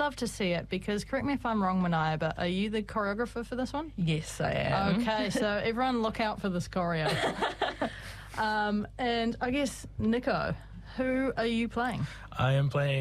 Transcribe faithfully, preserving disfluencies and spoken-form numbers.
love to see it because, correct me if I'm wrong, Mania, but are you the choreographer for this one? Yes, I am. Okay, so everyone look out for this choreo. um, and I guess, Nico, who are you playing? I am playing